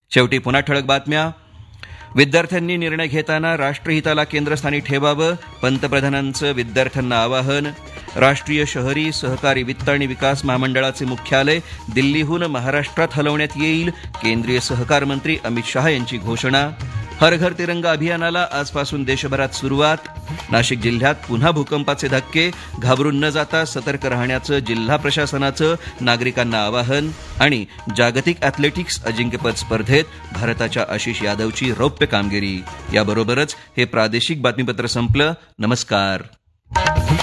शेवटी पुन्हा ठळक बातम्या. विद्यार्थ्यांनी निर्णय घेताना राष्ट्रहिताला केंद्रस्थानी ठेवावं, पंतप्रधानांचं विद्यार्थ्यांना आवाहन. राष्ट्रीय शहरी सहकारी वित्त आणि विकास महामंडळाचे मुख्यालय दिल्लीहून महाराष्ट्रात हलवण्यात येईल, केंद्रीय सहकार मंत्री अमित शहा यांची घोषणा. हर घर तिरंगा अभियानाला आजपासून देशभरात सुरुवात. नाशिक जिल्ह्यात पुन्हा भूकंपाचे धक्के, घाबरून न जाता सतर्क राहण्याचं जिल्हा प्रशासनाचं नागरिकांना आवाहन. आणि जागतिक ॲथलेटिक्स अजिंक्यपद स्पर्धेत भारताच्या आशिष यादवची रौप्य कामगिरी. याबरोबरच हे प्रादेशिक बातमीपत्र संपलं. नमस्कार.